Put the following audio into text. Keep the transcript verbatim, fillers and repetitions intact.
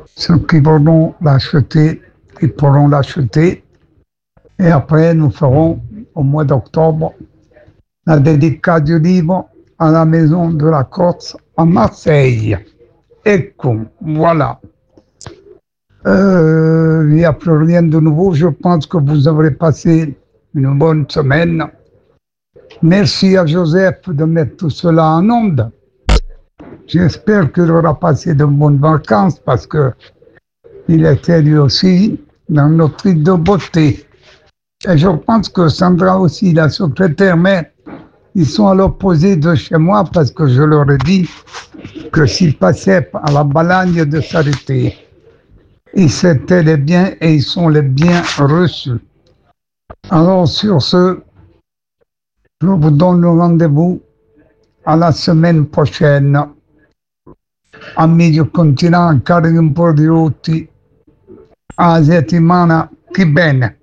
Ceux qui voudront l'acheter, ils pourront l'acheter. Et après, nous ferons au mois d'octobre la dédicace du livre à la Maison de la Corse à Marseille. Ecco, voilà. Euh, il n'y a plus rien de nouveau. Je pense que vous aurez passé une bonne semaine. Merci à Joseph de mettre tout cela en onde. J'espère qu'il aura passé de bonnes vacances parce que il était lui aussi dans notre île de beauté. Et je pense que Sandra aussi, la secrétaire, mais ils sont à l'opposé de chez moi parce que je leur ai dit que s'ils passaient à la Balagne de s'arrêter, ils c'était les biens et ils sont les biens reçus. Alors sur ce, je vous donne le rendez-vous à la semaine prochaine. Amici del continente, cari un po' di tutti, a settimana che bene.